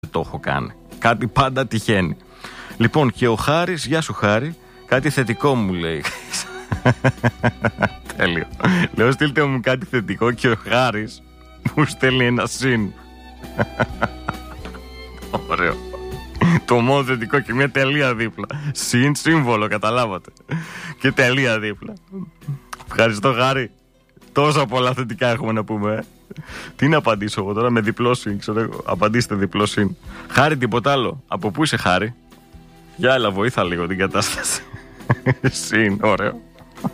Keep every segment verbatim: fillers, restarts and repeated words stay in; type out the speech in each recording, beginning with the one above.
το έχω κάνει. Κάτι πάντα τυχαίνει. Λοιπόν, και ο Χάρης, γεια σου Χάρη, κάτι θετικό μου λέει. Τέλειο. Λέω στείλτε μου κάτι θετικό και ο Χάρης μου στέλνει ένα συν. Ωραίο. Το μόνο θετικό και μια τελεία δίπλα. Συν σύμβολο, καταλάβατε. Και τελεία δίπλα. Ευχαριστώ Χάρη. Τόσα πολλά θετικά έχουμε να πούμε. Ε. Τι να απαντήσω εγώ τώρα με διπλό συν, ξέρω, απαντήστε διπλό συν. Χάρη, τίποτα άλλο. Από πού είσαι Χάρη? Για έλα, βοήθα λίγο την κατάσταση. Συν, ωραίο.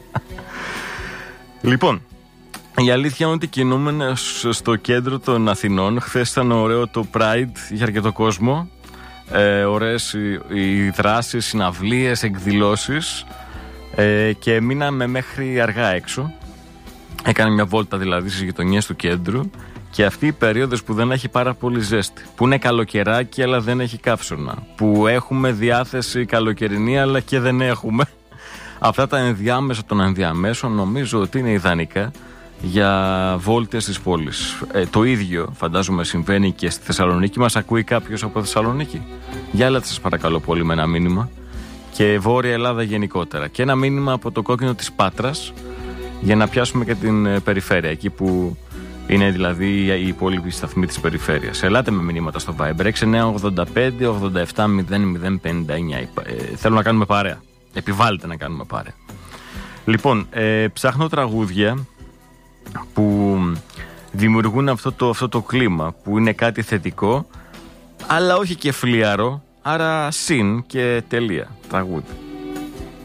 Λοιπόν, η αλήθεια είναι ότι κινούμενο στο κέντρο των Αθηνών. Χθες ήταν ωραίο το Pride για αρκετό κόσμο. Ε, ωραίες οι, οι δράσεις, συναυλίες, εκδηλώσεις. Ε, και μείναμε μέχρι αργά έξω. Έκανε μια βόλτα δηλαδή στις γειτονιές του κέντρου. Και αυτή η περίοδος που δεν έχει πάρα πολύ ζέστη, που είναι καλοκαιράκι αλλά δεν έχει καύσωνα, που έχουμε διάθεση καλοκαιρινή αλλά και δεν έχουμε, αυτά τα ενδιάμεσα των ενδιαμέσων νομίζω ότι είναι ιδανικά για βόλτες της πόλης. Ε, το ίδιο φαντάζομαι συμβαίνει και στη Θεσσαλονίκη. Μας ακούει κάποιος από Θεσσαλονίκη? Για έλατε σας παρακαλώ πολύ με ένα μήνυμα. Και Βόρεια Ελλάδα γενικότερα. Και ένα μήνυμα από το κόκκινο της Πάτρας για να πιάσουμε και την περιφέρεια, εκεί που είναι δηλαδή η υπόλοιπη σταθμή της περιφέρειας. Ελάτε με μηνύματα στο Viber έξι εννιά ογδόντα πέντε ογδόντα επτά μηδέν μηδέν πενήντα εννιά. Ε, θέλω να κάνουμε παρέα. Επιβάλλεται να κάνουμε παρέα. Λοιπόν, ε, ψάχνω τραγούδια που δημιουργούν αυτό το, αυτό το κλίμα, που είναι κάτι θετικό αλλά όχι και φλιαρό, άρα συν και τελεία τραγούδι.